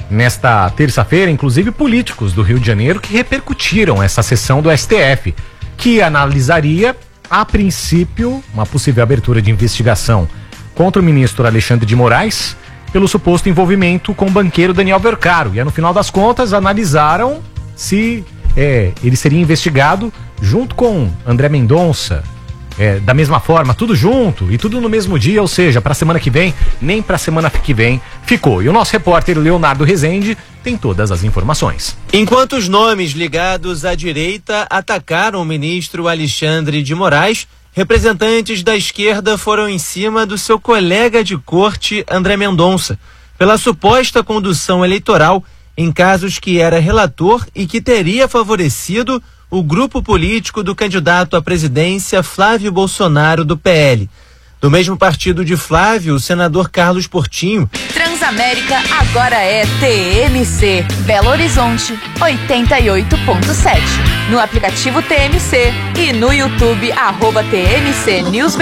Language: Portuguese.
nesta terça-feira, inclusive políticos do Rio de Janeiro que repercutiram essa sessão do STF, que analisaria, a princípio, uma possível abertura de investigação contra o ministro Alexandre de Moraes pelo suposto envolvimento com o banqueiro Daniel Vercaro. E no final das contas analisaram se ele seria investigado junto com André Mendonça, da mesma forma, tudo junto e tudo no mesmo dia, ou seja, para a semana que vem, nem para a semana que vem ficou. E o nosso repórter Leonardo Rezende tem todas as informações. Enquanto os nomes ligados à direita atacaram o ministro Alexandre de Moraes, representantes da esquerda foram em cima do seu colega de corte, André Mendonça, pela suposta condução eleitoral em casos que era relator e que teria favorecido o grupo político do candidato à presidência Flávio Bolsonaro, do PL. Do mesmo partido de Flávio, o senador Carlos Portinho. Transamérica agora é TMC, Belo Horizonte 88.7. No aplicativo TMC e no YouTube @TMC News.